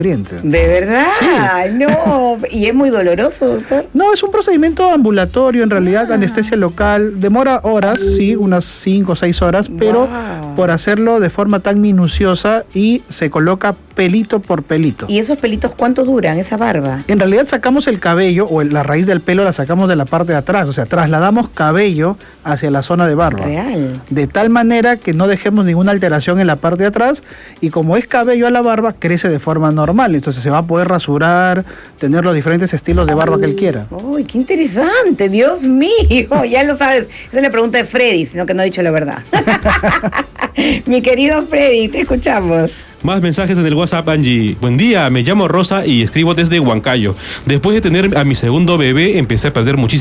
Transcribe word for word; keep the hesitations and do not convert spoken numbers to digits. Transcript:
¿De verdad? Sí. No. ¿Y es muy doloroso, doctor? No, es un procedimiento ambulatorio, en realidad, ah. anestesia local. Demora horas, sí, unas cinco o seis horas, pero wow. por hacerlo de forma tan minuciosa y se coloca pelito por pelito. ¿Y esos pelitos cuánto duran, esa barba? En realidad sacamos el cabello, o la raíz del pelo la sacamos de la parte de atrás, o sea, trasladamos cabello hacia la zona de barba. Real. De tal manera que no dejemos ninguna alteración en la parte de atrás, y como es cabello a la barba, crece de forma normal, entonces se va a poder rasurar, tener los diferentes estilos de barba que él quiera. ¡Uy, qué interesante! ¡Dios mío! Ya lo sabes, esa es la pregunta de Freddy, sino que no ha dicho la verdad. Mi querido Freddy, te escuchamos. Más mensajes en el WhatsApp, Angie. Buen día, me llamo Rosa y escribo desde Huancayo. Después de tener a mi segundo bebé, empecé a perder muchísimo